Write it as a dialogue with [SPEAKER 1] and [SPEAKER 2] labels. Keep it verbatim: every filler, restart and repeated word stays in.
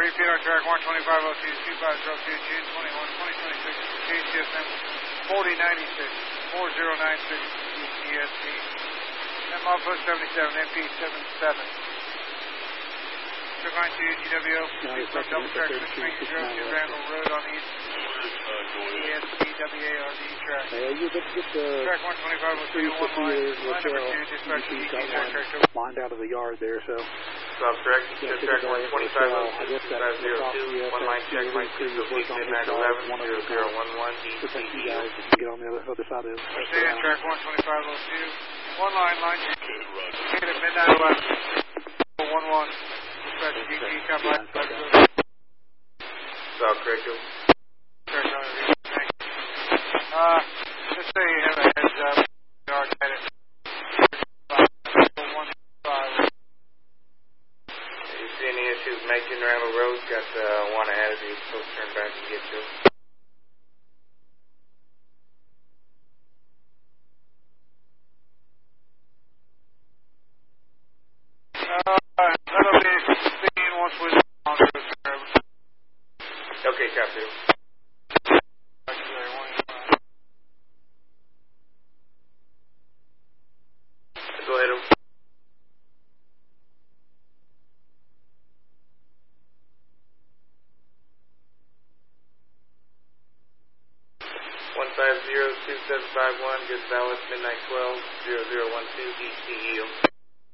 [SPEAKER 1] repeat our track one twenty-five oh two, two five zero two, June twenty-first, twenty twenty-six, K C S M forty ninety-six, four zero nine six, E T S P, M Alpha seventy-seven, M P seventy-seven. Took line two, G W O, from double track six three zero two Randall Road on the east, E S P W A R D track.
[SPEAKER 2] Yeah, you get, get the
[SPEAKER 1] track one twenty-five oh two, one line, line number two, dispatch E T track over.
[SPEAKER 2] Lined out of the yard there, so.
[SPEAKER 3] South track, yeah, track one twenty-five oh two, two five zero two, one line check, line two, midnight eleven, zero zero one one, D C E.
[SPEAKER 2] You guys can get on the other, other side of it.
[SPEAKER 1] Stay in track one twenty-five oh two, one line, line hit at midnight eleven, one one, dispatch E T, come line,
[SPEAKER 3] South Critical.
[SPEAKER 1] Track on the east, thanks. Uh, just so you have a heads up, yard headed one five.
[SPEAKER 3] Any issues making Randall Road? Got uh, one ahead of you, so turn back and get to.
[SPEAKER 1] Uh, that'll be seen once we're on the serve.
[SPEAKER 3] Okay, copy. Go ahead. one five zero two seven five one, good balance, midnight twelve, zero zero one two, D C E.